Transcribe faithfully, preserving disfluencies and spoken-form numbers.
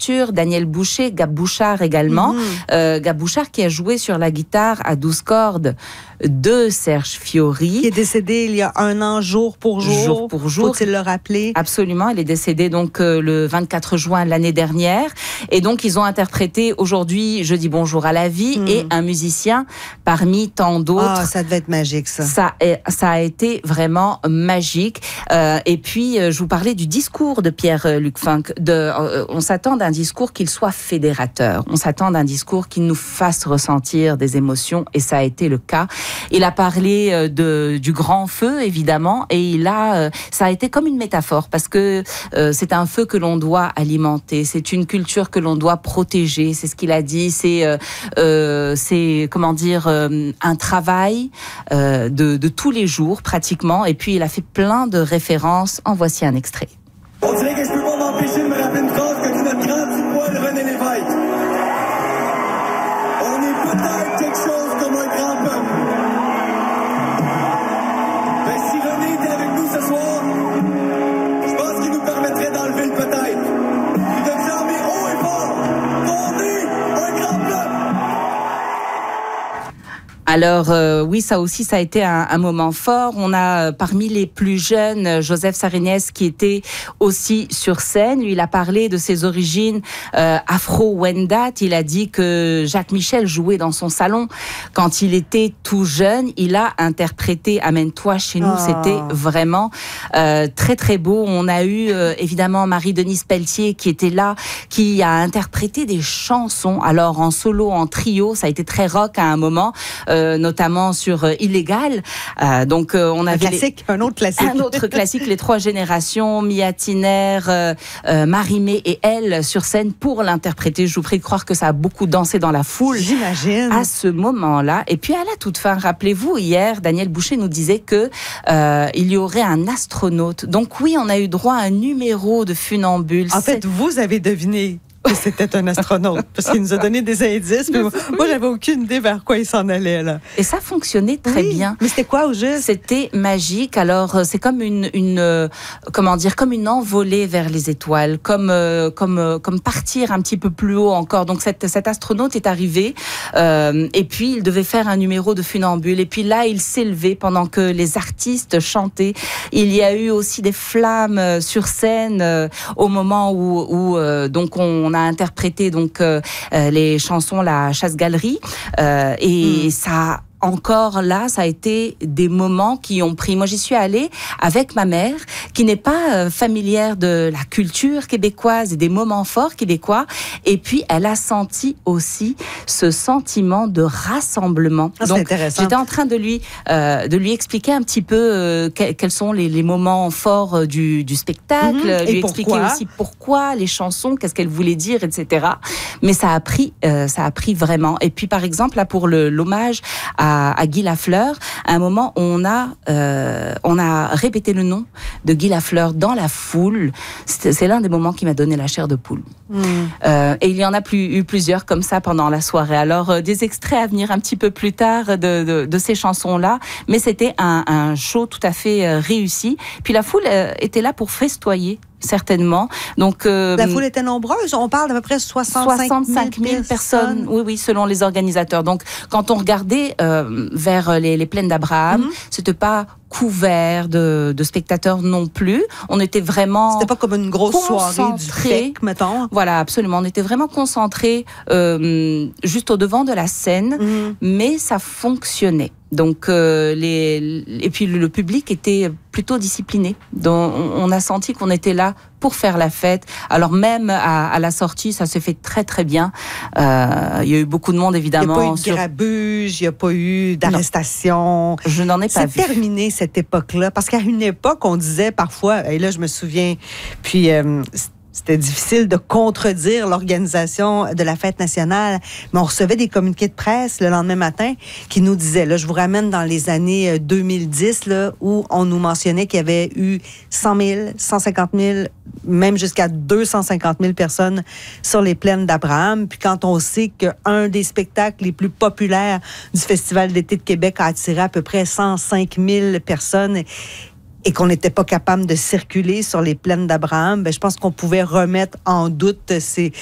d'ouverture, Daniel Boucher, Gab Bouchard également. Mmh. Euh, Gab Bouchard qui a joué sur la guitare à douze cordes de Serge Fiori. Qui est décédé il y a un an, jour pour jour. Jour pour jour. Faut-il le rappeler? Absolument. Il est décédé donc euh, le vingt-quatre juin l'année dernière. Et donc, ils ont interprété aujourd'hui Je dis bonjour à la vie mmh. et un musicien parmi tant d'autres. Ah, ça devait être magique, ça. Ça, est, ça a été vraiment magique. Euh, et puis, euh, je vous parlais du discours de Pierre-Luc Funk. De, euh, on s'attend d'un discours qu'il soit fédérateur. On s'attend d'un discours qui nous fasse ressentir des émotions. Et ça a été le cas. Il a parlé de, du grand feu, évidemment, et il a, ça a été comme une métaphore, parce que euh, c'est un feu que l'on doit alimenter, c'est une culture que l'on doit protéger, c'est ce qu'il a dit, c'est, euh, euh, c'est comment dire, euh, un travail euh, de, de tous les jours, pratiquement, et puis il a fait plein de références. En voici un extrait. On dirait que je peux pas m'empêcher de me rappeler une phrase que dit notre grand petit poil René Lévesque. On est peut-être quelque chose comme un grand peuple. Ben, si René était avec nous ce soir, je pense qu'il nous permettrait d'enlever le peut-être. Puis de clamer haut et fort qu'on est un grand peuple. Alors euh, oui, ça aussi, ça a été un, un moment fort. On a euh, parmi les plus jeunes Joseph Sarinès qui était aussi sur scène. Lui, il a parlé de ses origines euh, afro-wendat. Il a dit que Jacques Michel jouait dans son salon quand il était tout jeune. Il a interprété Amène-toi chez nous. Oh. C'était vraiment euh, très très beau. On a eu euh, évidemment Marie-Denise Pelletier qui était là, qui a interprété des chansons. Alors en solo, en trio, ça a été très rock à un moment. Euh, notamment sur euh, Illégal. Euh, donc euh, on avait un classique, les... un autre classique. Un autre classique, les trois générations, Mia Tiner, euh, euh, Marie-Mé et elle sur scène pour l'interpréter. Je vous prie de croire que ça a beaucoup dansé dans la foule. J'imagine. À ce moment-là. Et puis à la toute fin, rappelez-vous, hier, Daniel Boucher nous disait que euh, il y aurait un astronaute. Donc oui, on a eu droit à un numéro de funambule. En fait, vous avez deviné que c'était un astronaute, parce qu'il nous a donné des indices, mais moi, moi, j'avais aucune idée vers quoi il s'en allait, là. Et ça fonctionnait très oui, bien. Mais c'était quoi, au juste? C'était magique. Alors, c'est comme une, une euh, comment dire, comme une envolée vers les étoiles, comme, euh, comme, euh, comme partir un petit peu plus haut encore. Donc, cette, cet astronaute est arrivé, euh, et puis il devait faire un numéro de funambule. Et puis là, il s'est levé pendant que les artistes chantaient. Il y a eu aussi des flammes sur scène euh, au moment où, où euh, donc on a interprété donc euh, les chansons La Chasse-Galerie euh, et mmh. ça encore là, ça a été des moments qui ont pris. Moi, j'y suis allée avec ma mère, qui n'est pas euh, familière de la culture québécoise et des moments forts québécois. Et puis, elle a senti aussi ce sentiment de rassemblement. Ah, donc, c'est intéressant. J'étais en train de lui euh, de lui expliquer un petit peu euh, que, quels sont les, les moments forts du, du spectacle, mmh, lui expliquer pourquoi? aussi pourquoi les chansons, qu'est-ce qu'elles voulaient dire, et cetera. Mais ça a pris, euh, ça a pris vraiment. Et puis, par exemple, là pour le l'hommage à à Guy Lafleur, à un moment, on a, euh, on a répété le nom de Guy Lafleur dans la foule. C'est, c'est l'un des moments qui m'a donné la chair de poule. Mmh. Euh, et il y en a plus, eu plusieurs comme ça pendant la soirée. Alors, euh, des extraits à venir un petit peu plus tard de, de, de ces chansons-là, mais c'était un, un show tout à fait euh, réussi. Puis la foule euh, était là pour festoyer. Certainement. Donc, euh, la foule était nombreuse. On parle d'à peu près soixante-cinq mille personnes. personnes. Oui, oui, selon les organisateurs. Donc, quand on regardait euh, vers les, les plaines d'Abraham, mm-hmm. c'était pas couvert de, de spectateurs non plus. On était vraiment C'était pas comme une grosse soirée du F E C, mettons. Voilà, absolument. On était vraiment concentrés euh, juste au devant de la scène, mm-hmm. mais ça fonctionnait. Donc, euh, les, et puis le public était plutôt discipliné. Donc, on a senti qu'on était là pour faire la fête. Alors même à, à la sortie, ça s'est fait très très bien. Euh, il y a eu beaucoup de monde évidemment. Il n'y a pas eu de sur... grabuge, il n'y a pas eu d'arrestation. Non, je n'en ai pas C'est vu. C'est terminé cette époque-là, parce qu'à une époque, on disait parfois, et là je me souviens, puis... Euh, C'était difficile de contredire l'organisation de la fête nationale, mais on recevait des communiqués de presse le lendemain matin qui nous disaient, là, je vous ramène dans les années deux mille dix, là, où on nous mentionnait qu'il y avait eu cent mille, cent cinquante mille, même jusqu'à deux cent cinquante mille personnes sur les plaines d'Abraham. Puis quand on sait qu'un des spectacles les plus populaires du Festival d'été de Québec a attiré à peu près cent cinq mille personnes, et qu'on n'était pas capable de circuler sur les plaines d'Abraham, ben, je pense qu'on pouvait remettre en doute ces,